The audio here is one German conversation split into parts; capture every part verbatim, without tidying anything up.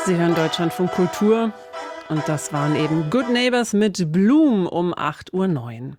Sie hören Deutschlandfunk Kultur und das waren eben Good Neighbors mit Bloom um acht Uhr neun.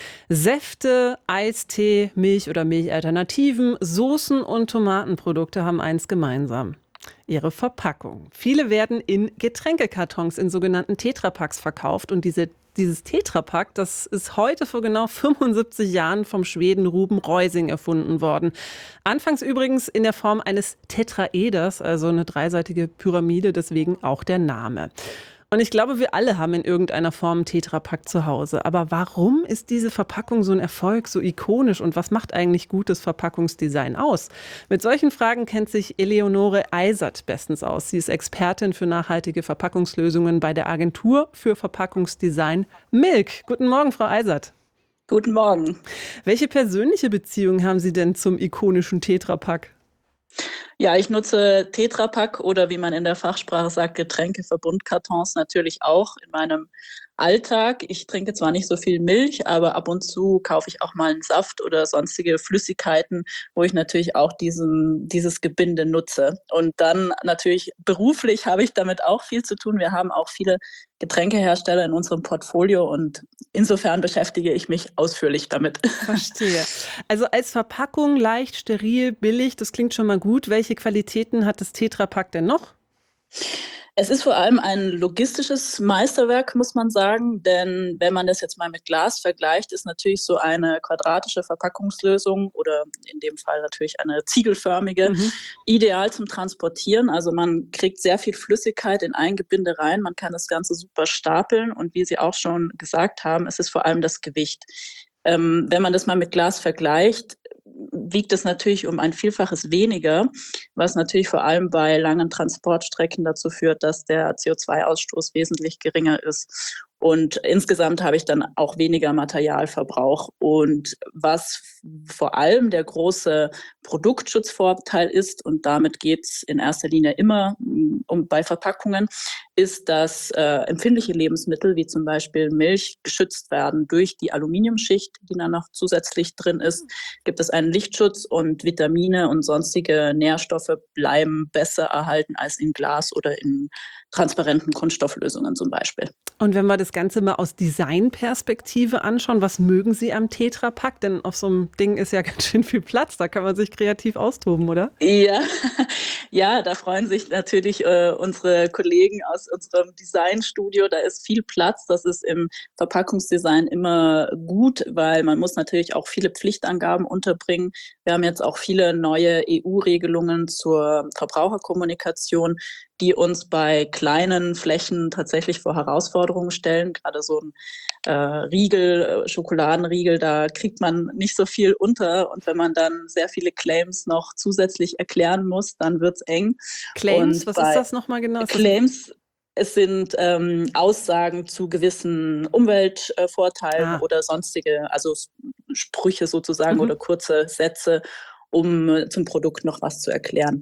Säfte, Eistee, Milch oder Milchalternativen, Soßen und Tomatenprodukte haben eins gemeinsam: ihre Verpackung. Viele werden in Getränkekartons, in sogenannten Tetrapacks verkauft. Und diese, dieses Tetrapack, das ist heute vor genau fünfundsiebzig Jahren vom Schweden Ruben Reusing erfunden worden. Anfangs übrigens in der Form eines Tetraeders, also eine dreiseitige Pyramide, deswegen auch der Name. Und ich glaube, wir alle haben in irgendeiner Form einen Tetrapack zu Hause. Aber warum ist diese Verpackung so ein Erfolg, so ikonisch? Und was macht eigentlich gutes Verpackungsdesign aus? Mit solchen Fragen kennt sich Eleonore Eisert bestens aus. Sie ist Expertin für nachhaltige Verpackungslösungen bei der Agentur für Verpackungsdesign Milk. Guten Morgen, Frau Eisert. Guten Morgen. Welche persönliche Beziehung haben Sie denn zum ikonischen Tetrapack? Ja, ich nutze Tetrapack oder wie man in der Fachsprache sagt, Getränkeverbundkartons natürlich auch in meinem Alltag. Ich trinke zwar nicht so viel Milch, aber ab und zu kaufe ich auch mal einen Saft oder sonstige Flüssigkeiten, wo ich natürlich auch diesen, dieses Gebinde nutze. Und dann natürlich beruflich habe ich damit auch viel zu tun. Wir haben auch viele Getränkehersteller in unserem Portfolio und insofern beschäftige ich mich ausführlich damit. Verstehe. Also als Verpackung leicht, steril, billig, das klingt schon mal gut. Welche Qualitäten hat das Tetrapack denn noch? Es ist vor allem ein logistisches Meisterwerk, muss man sagen, denn wenn man das jetzt mal mit Glas vergleicht, ist natürlich so eine quadratische Verpackungslösung oder in dem Fall natürlich eine ziegelförmige Mhm. ideal zum Transportieren. Also man kriegt sehr viel Flüssigkeit in ein Gebinde rein, man kann das Ganze super stapeln und wie Sie auch schon gesagt haben, es ist vor allem das Gewicht. Ähm, wenn man das mal mit Glas vergleicht, wiegt es natürlich um ein Vielfaches weniger, was natürlich vor allem bei langen Transportstrecken dazu führt, dass der C O zwei Ausstoß wesentlich geringer ist. Und insgesamt habe ich dann auch weniger Materialverbrauch. Und was vor allem der große Produktschutzvorteil ist, und damit geht es in erster Linie immer um bei Verpackungen, ist, dass äh, empfindliche Lebensmittel wie zum Beispiel Milch geschützt werden durch die Aluminiumschicht, die dann noch zusätzlich drin ist. Gibt es einen Lichtschutz und Vitamine und sonstige Nährstoffe bleiben besser erhalten als in Glas oder in transparenten Kunststofflösungen zum Beispiel. Und wenn wir das Ganze mal aus Designperspektive anschauen, was mögen Sie am Tetrapack? Denn auf so einem Ding ist ja ganz schön viel Platz, da kann man sich kreativ austoben, oder? Ja, ja, da freuen sich natürlich äh, unsere Kollegen aus unserem Designstudio. Da ist viel Platz. Das ist im Verpackungsdesign immer gut, weil man muss natürlich auch viele Pflichtangaben unterbringen. Wir haben jetzt auch viele neue E U-Regelungen zur Verbraucherkommunikation, die uns bei kleinen Flächen tatsächlich vor Herausforderungen stellen. Gerade so ein äh, Riegel, äh, Schokoladenriegel, da kriegt man nicht so viel unter. Und wenn man dann sehr viele Claims noch zusätzlich erklären muss, dann wird's eng. Claims, Und was ist bei das nochmal genau? Ist das Claims, es sind ähm, Aussagen zu gewissen Umweltvorteilen ah, oder sonstige, also S- Sprüche sozusagen mhm. oder kurze Sätze, um äh, zum Produkt noch was zu erklären.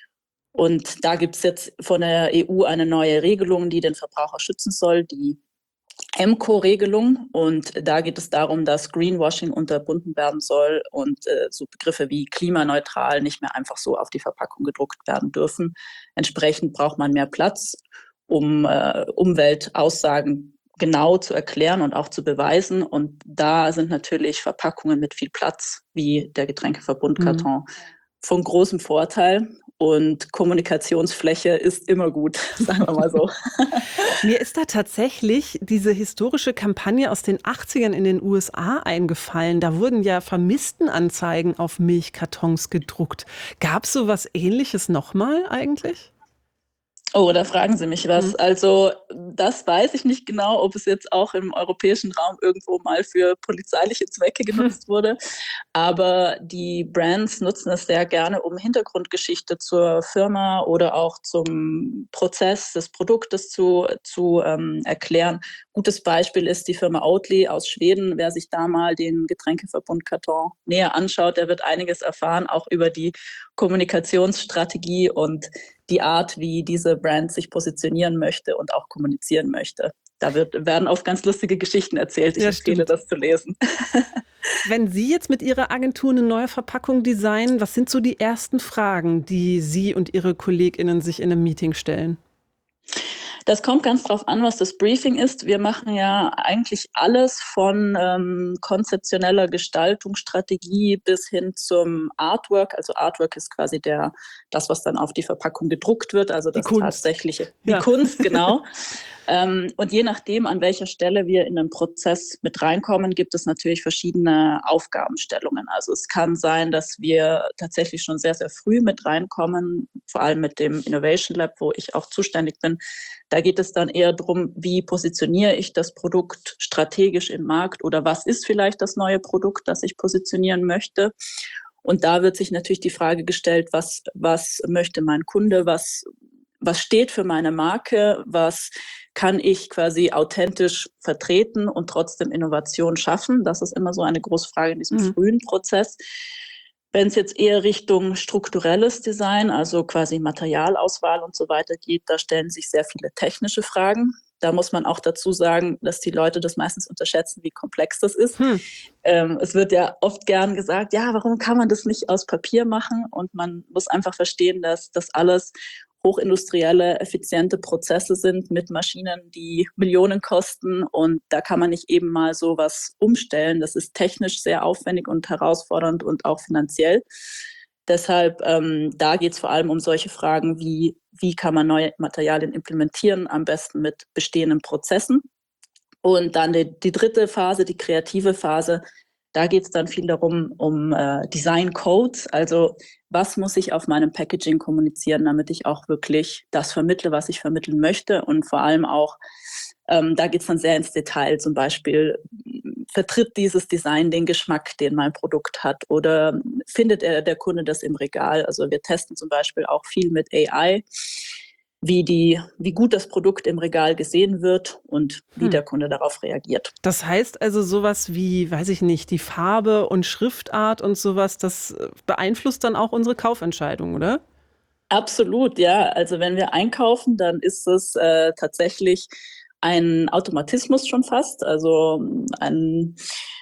Und da gibt es jetzt von der E U eine neue Regelung, die den Verbraucher schützen soll, die EMCO-Regelung. Und da geht es darum, dass Greenwashing unterbunden werden soll und äh, so Begriffe wie klimaneutral nicht mehr einfach so auf die Verpackung gedruckt werden dürfen. Entsprechend braucht man mehr Platz, um äh, Umweltaussagen genau zu erklären und auch zu beweisen. Und da sind natürlich Verpackungen mit viel Platz, wie der Mhm. Getränkeverbundkarton, von großem Vorteil. Und Kommunikationsfläche ist immer gut, sagen wir mal so. Mir ist da tatsächlich diese historische Kampagne aus den achtzigern in den U S A eingefallen. Da wurden ja Vermisstenanzeigen auf Milchkartons gedruckt. Gab es so was Ähnliches nochmal eigentlich? Oh, da fragen Sie mich Mhm. was. Also, das weiß ich nicht genau, ob es jetzt auch im europäischen Raum irgendwo mal für polizeiliche Zwecke genutzt wurde. Aber die Brands nutzen es sehr gerne, um Hintergrundgeschichte zur Firma oder auch zum Prozess des Produktes zu, zu ähm, erklären. Gutes Beispiel ist die Firma Oatly aus Schweden. Wer sich da mal den Getränkeverbundkarton näher anschaut, der wird einiges erfahren, auch über die Kommunikationsstrategie und die Art, wie diese Brand sich positionieren möchte und auch kommunizieren möchte. Da wird, werden oft ganz lustige Geschichten erzählt. Ich Ja, empfehle stimmt. das zu lesen. Wenn Sie jetzt mit Ihrer Agentur eine neue Verpackung designen, was sind so die ersten Fragen, die Sie und Ihre KollegInnen sich in einem Meeting stellen? Das kommt ganz drauf an, was das Briefing ist. Wir machen ja eigentlich alles von ähm, konzeptioneller Gestaltungsstrategie bis hin zum Artwork. Also Artwork ist quasi der, das, was dann auf die Verpackung gedruckt wird, also Die das Kunst. tatsächliche, die Ja. Kunst, genau. ähm, und je nachdem, an welcher Stelle wir in den Prozess mit reinkommen, gibt es natürlich verschiedene Aufgabenstellungen. Also es kann sein, dass wir tatsächlich schon sehr, sehr früh mit reinkommen, vor allem mit dem Innovation Lab, wo ich auch zuständig bin. Da geht es dann eher darum, wie positioniere ich das Produkt strategisch im Markt oder was ist vielleicht das neue Produkt, das ich positionieren möchte. Und da wird sich natürlich die Frage gestellt, was, was möchte mein Kunde, was, was steht für meine Marke, was kann ich quasi authentisch vertreten und trotzdem Innovation schaffen. Das ist immer so eine große Frage in diesem mhm. frühen Prozess. Wenn es jetzt eher Richtung strukturelles Design, also quasi Materialauswahl und so weiter geht, da stellen sich sehr viele technische Fragen. Da muss man auch dazu sagen, dass die Leute das meistens unterschätzen, wie komplex das ist. Hm. Ähm, es wird ja oft gern gesagt, ja, warum kann man das nicht aus Papier machen? Und man muss einfach verstehen, dass das alles hochindustrielle, effiziente Prozesse sind mit Maschinen, die Millionen kosten. Und da kann man nicht eben mal so was umstellen. Das ist technisch sehr aufwendig und herausfordernd und auch finanziell. Deshalb, ähm, da geht es vor allem um solche Fragen wie, wie kann man neue Materialien implementieren, am besten mit bestehenden Prozessen. Und dann die, die dritte Phase, die kreative Phase, da geht es dann viel darum, um äh, Design Codes, also was muss ich auf meinem Packaging kommunizieren, damit ich auch wirklich das vermittle, was ich vermitteln möchte. Und vor allem auch, ähm, da geht es dann sehr ins Detail, zum Beispiel, vertritt dieses Design den Geschmack, den mein Produkt hat, oder findet er, der Kunde das im Regal? Also wir testen zum Beispiel auch viel mit A I, wie, die, wie gut das Produkt im Regal gesehen wird und wie hm. der Kunde darauf reagiert. Das heißt also sowas wie, weiß ich nicht, die Farbe und Schriftart und sowas, das beeinflusst dann auch unsere Kaufentscheidung, oder? Absolut, ja. Also wenn wir einkaufen, dann ist es äh, tatsächlich ein Automatismus schon fast, also ein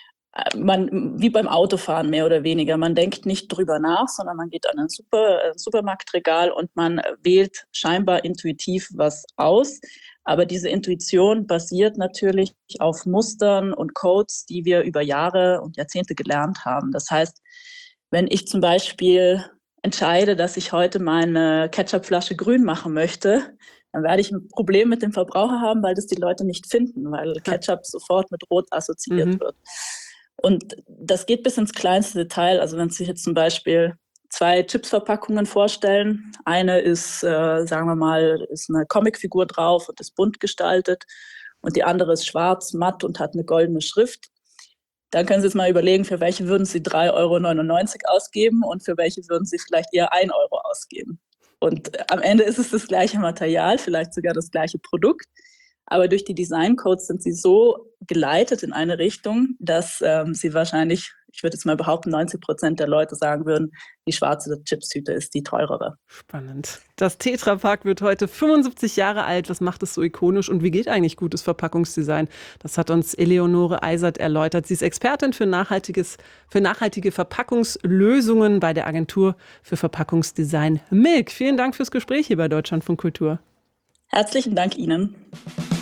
Man, wie beim Autofahren mehr oder weniger. Man denkt nicht drüber nach, sondern man geht an ein Super, äh, Supermarktregal und man wählt scheinbar intuitiv was aus. Aber diese Intuition basiert natürlich auf Mustern und Codes, die wir über Jahre und Jahrzehnte gelernt haben. Das heißt, wenn ich zum Beispiel entscheide, dass ich heute meine Ketchupflasche grün machen möchte, dann werde ich ein Problem mit dem Verbraucher haben, weil das die Leute nicht finden, weil Ketchup sofort mit Rot assoziiert mhm. wird. Und das geht bis ins kleinste Detail. Also wenn Sie sich jetzt zum Beispiel zwei Chipsverpackungen vorstellen, eine ist, äh, sagen wir mal, ist eine Comicfigur drauf und ist bunt gestaltet und die andere ist schwarz, matt und hat eine goldene Schrift. Dann können Sie jetzt mal überlegen, für welche würden Sie drei Euro neunundneunzig ausgeben und für welche würden Sie vielleicht eher ein Euro ausgeben. Und am Ende ist es das gleiche Material, vielleicht sogar das gleiche Produkt. Aber durch die Designcodes sind sie so geleitet in eine Richtung, dass ähm, sie wahrscheinlich, ich würde jetzt mal behaupten, neunzig Prozent der Leute sagen würden, die schwarze Chipstüte ist die teurere. Spannend. Das Tetra Pak wird heute fünfundsiebzig Jahre alt. Was macht es so ikonisch und wie geht eigentlich gutes Verpackungsdesign? Das hat uns Eleonore Eisert erläutert. Sie ist Expertin für, nachhaltiges, für nachhaltige Verpackungslösungen bei der Agentur für Verpackungsdesign Milk. Vielen Dank fürs Gespräch hier bei Deutschlandfunk Kultur. Herzlichen Dank Ihnen.